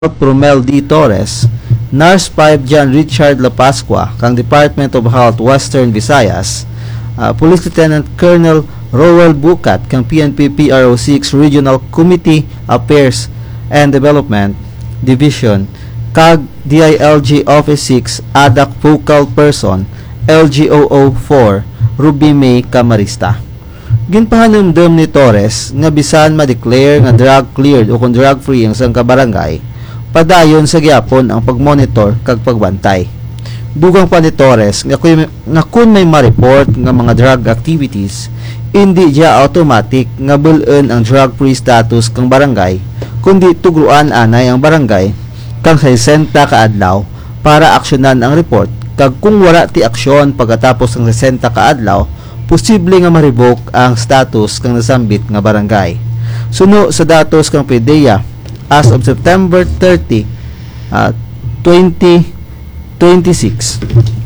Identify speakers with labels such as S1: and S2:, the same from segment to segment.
S1: Promel D. Torres, Nurse 5 John Richard Lapascua, kang Department of Health Western Visayas, Police Lieutenant Colonel Rowell Bucat, kang PNP PRO 6 Regional Committee Affairs and Development Division, kag DILG Office 6 ADAC Focal Person, LGOO 4 Ruby May Camarista. Ginpahanumdum ni Torres nga bisan ma-declare nga drug cleared o kung drug free ang sang kabarangay, padayon sa gyapon ang pagmonitor kag pagbantay. Dugang pa ni Torres nga kung may ma-report nga mga drug activities, hindi dia automatic nga bulon ang drug free status kang barangay, kundi tugruan anay ang barangay kang 60 ka adlaw para aksyonan ang report, kag kung wala ti aksyon pagkatapos ng 60 ka adlaw, posible nga ma-revoke ang status kang nasambit nga barangay. Suno sa datos kang PDEA as of September 30, 2026,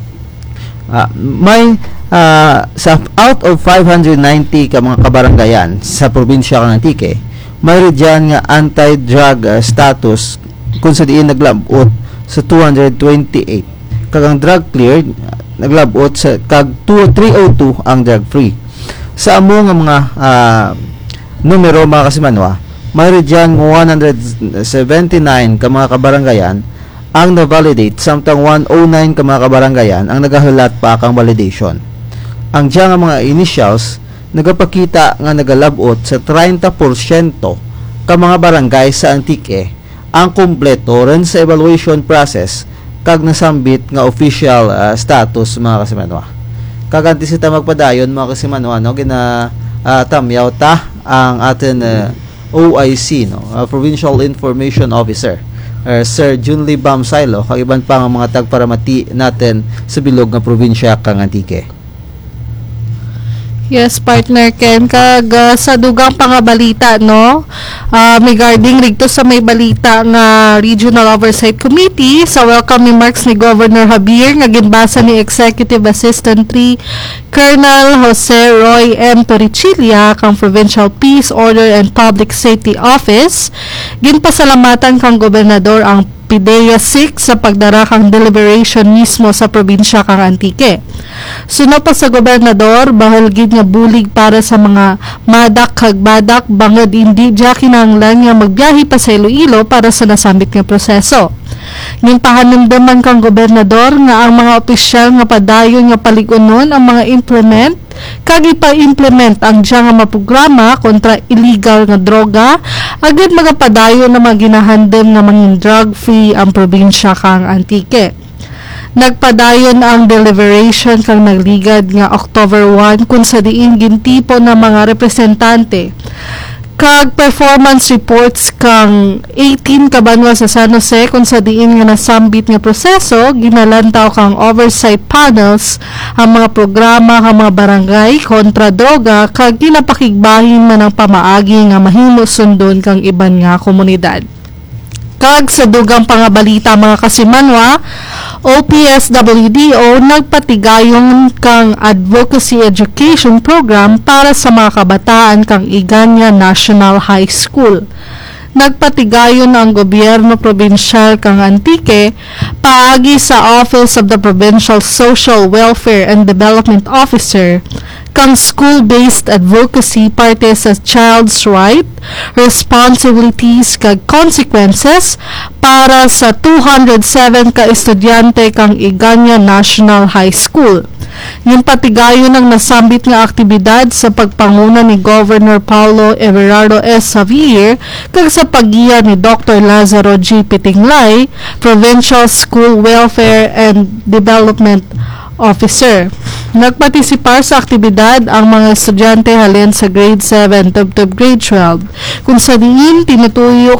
S1: may sa out of 590 ka mga kabarangayan sa probinsya ng Antique, may dyan nga anti-drug status kung sa diin naglabot sa 228, kagang drug cleared naglabot sa kag 302 ang drug free. Sa amo nga mga numero mga kasimanwa, mayroon dyan 179 ka mga kabarangayan ang na-validate, samtang 109 ka mga kabarangayan ang nagahulat pa kang validation. Ang dyan nga mga initials nagapakita nga nagalabot sa 30% ka mga barangay sa Antique ang kumpleto rin sa evaluation process kag nasambit nga official status mga kasimanwa. Kag antisita magpadayon mga kasimanwa, no, tamyaw ta ang atin OIC, no, Provincial Information Officer, Sir Junly Bam Silo, kag iban pa nga mga tagparamati natin sa bilog nga probinsya kang Antique.
S2: Yes, partner Ken, kag sa dugang pangabalita, no, regarding rigto sa may balita nga Regional Oversight Committee sa welcome remarks ni Governor Javier nga ginbasa ni Executive Assistant 3 Colonel Jose Roy M. Torrechilla kang Provincial Peace, Order and Public Safety Office, ginpasalamatan kang gobernador ang PDEA 6 sa pagdara kang deliberation mismo sa probinsya kang Antique. Suno pa sa gobernador, bahal gid nga bulig para sa mga madak kag badak bangod hindi dya kinahanglan nga magbiyahe pa sa Iloilo para sa nasambit nga proseso. Ning pahanumdaman kang gobernador nga ang mga opisyal nga padayon nga paligunon ang mga implement kag ipa-implement ang diya nga maprograma kontra illegal nga droga, agad magapadayon na mga ginahandom nga mangin drug free ang probinsya kang Antique. Nagpadayon ang deliberation kang nagligad nga October 1 kung sa diin gintipo ng mga representante kag performance reports kang 18 kabanwa sa San Jose kung sa diin nga nasambit nga proseso, ginalantaw kang oversight panels ang mga programa kang mga barangay kontra droga kag ginapakigbahin man ang pamaagi nga mahimo sundon kang iban nga komunidad. Kag sa dugang pangabalita mga kasimanwa, OPSWDO nagpatigayon kang advocacy education program para sa mga kabataan kang Iganya National High School. Nagpatigayon ang gobyerno probinsyal kang Antique paagi sa Office of the Provincial Social Welfare and Development Officer kang school-based advocacy parte sa child's right, responsibilities kag consequences para sa 207 ka estudyante kang Iganya National High School. Yung patigayon ng nasambit nga aktibidad sa pagpanguna ni Governor Paulo Everardo S. Javier kag sa pagiya ni Dr. Lazaro G. Pitinglay, Provincial School Welfare and Development Officer. Nagpartisipar sa aktibidad ang mga estudyante halin sa grade 7 tubtob grade 12 kung sa diin tinutuyo